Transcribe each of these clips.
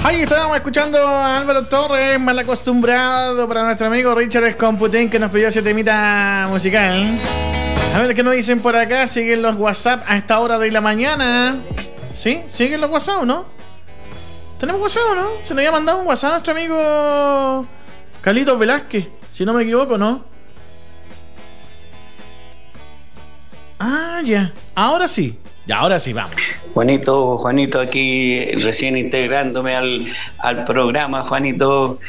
Ahí estábamos escuchando a Álvaro Torres, mal acostumbrado para nuestro amigo Richard Computen, que nos pidió ese temita musical. A ver qué nos dicen por acá. Siguen los WhatsApp a esta hora de la mañana. ¿Sí? ¿Siguen los WhatsApp o no? ¿Tenemos WhatsApp o no? Se nos había mandado un WhatsApp a nuestro amigo Carlitos Velázquez, si no me equivoco, ¿no? Ah, ya. Ahora sí. Ya, ahora sí, vamos. Juanito, aquí recién integrándome al programa, Juanito.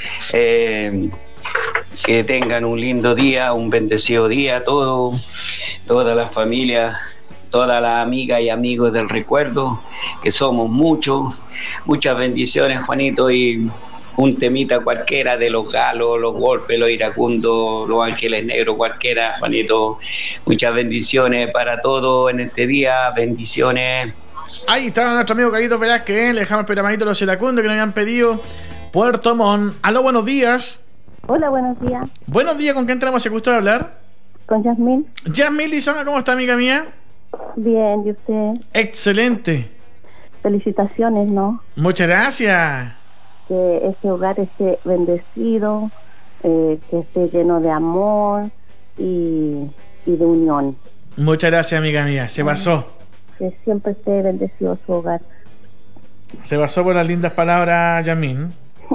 Que tengan un lindo día, un bendecido día, toda la familia, todas las amigas y amigos del recuerdo, que somos muchas bendiciones, Juanito, y un temita cualquiera de los galos, los golpes, los iracundos, los ángeles negros, cualquiera, Juanito. Muchas bendiciones para todos en este día, bendiciones. Ahí está nuestro amigo Carlitos Velázquez, le dejamos esperamadito los iracundos que nos habían pedido. Puerto Montt. Aló, buenos días. Hola, buenos días. Buenos días, ¿con quién tenemos el gusto de hablar? Con Yasmín. Yasmín Lizana, ¿cómo está, amiga mía? Bien, ¿y usted? Excelente. Felicitaciones, ¿no? Muchas gracias. Que ese hogar esté bendecido, que esté lleno de amor y de unión. Muchas gracias, amiga mía, se pasó. Que siempre esté bendecido su hogar. Se basó por las lindas palabras, Yasmín.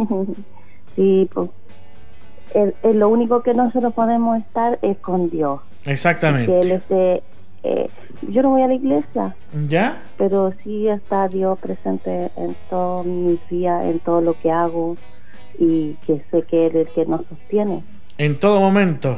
Sí, pues lo único que nosotros podemos estar es con Dios. Exactamente. Que Él esté, yo no voy a la iglesia, ¿ya? pero sí está Dios presente en todos mis días, en todo lo que hago, y que sé que Él es el que nos sostiene. En todo momento.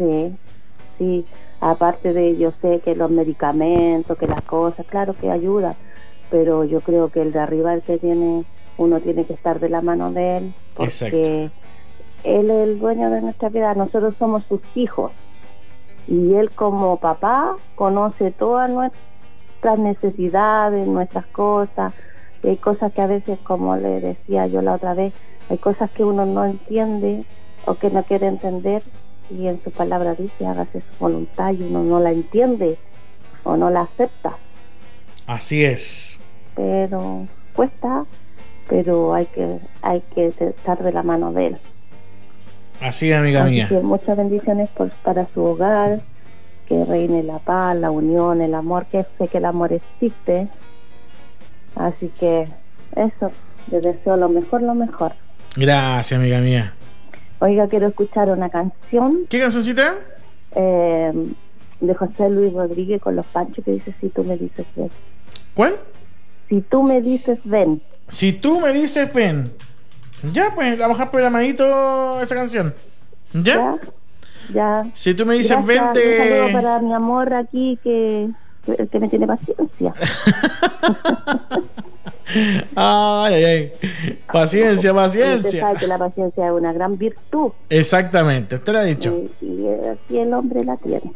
Sí, aparte de, yo sé que los medicamentos, que las cosas, claro que ayudan, pero yo creo que el de arriba, el que tiene, uno tiene que estar de la mano de Él, porque exacto. Él es el dueño de nuestra vida, nosotros somos sus hijos, y Él como papá conoce todas nuestras necesidades, nuestras cosas, y hay cosas que a veces, como le decía yo la otra vez, hay cosas que uno no entiende o que no quiere entender, y en su palabra dice, hágase su voluntad, y uno no la entiende o no la acepta. Así es. Pero cuesta, pero hay que estar de la mano de Él. Así es, amiga mía. Que muchas bendiciones para su hogar, que reine la paz, la unión, el amor, que sé que el amor existe. Así que eso, les deseo lo mejor. Gracias, amiga mía. Oiga, quiero escuchar una canción. ¿Qué cancioncita? De José Luis Rodríguez con Los Panchos, que dice, si tú me dices ven. ¿Cuál? Si tú me dices ven. Si tú me dices ven. Ya, pues, la bajas programadito esa canción. ¿Ya? Ya. Si tú me dices gracias, vente. Un saludo para mi amor aquí, que me tiene paciencia. Ay. Paciencia. Usted sabe que la paciencia es una gran virtud. Exactamente, usted lo ha dicho. Y así el hombre la tiene.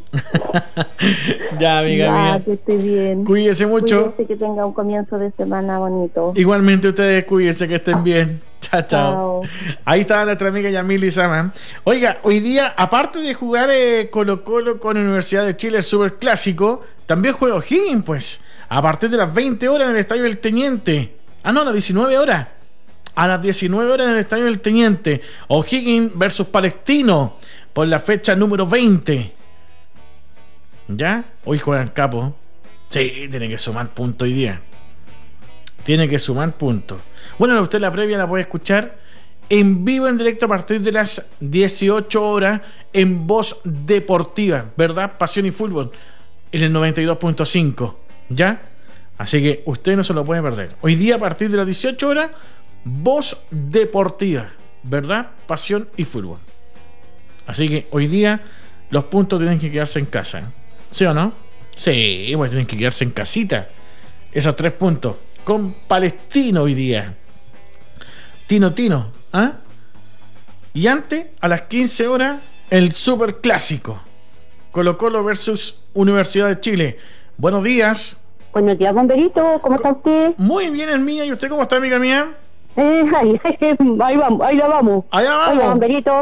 Ya, amiga mía. Que esté bien. Cuídese mucho. Cuídese, que tenga un comienzo de semana bonito. Igualmente ustedes, cuídense, que estén bien. Chao. Ahí está nuestra amiga Yasmín Lizama. Oiga, hoy día, aparte de jugar Colo-Colo con la Universidad de Chile, el Superclásico, también juega O'Higgins, pues. A partir de las 20 horas en el Estadio del Teniente. A las 19 horas. A las 19 horas en el Estadio del Teniente. O'Higgins versus Palestino por la fecha número 20. ¿Ya? Hoy juegan capo. Sí, tiene que sumar puntos hoy día. Tiene que sumar puntos. Bueno, usted la previa la puede escuchar en vivo, en directo, a partir de las 18 horas en Voz Deportiva, ¿verdad? Pasión y Fútbol, en el 92.5. ¿Ya? Así que usted no se lo puede perder. Hoy día, a partir de las 18 horas, Voz Deportiva, ¿verdad? Pasión y Fútbol. Así que hoy día los puntos tienen que quedarse en casa. ¿Sí o no? Sí, pues tienen que quedarse en casita. Esos 3 puntos. Con Palestino hoy día. Tino. ¿Ah? Y antes, a las 15 horas, el Superclásico. Colo-Colo versus Universidad de Chile. Buenos días. Buenos días, bomberito. ¿Cómo está usted? Muy bien, Hermina. ¿Y usted cómo está, amiga mía? Ahí vamos. Allá vamos. Hola, bomberito.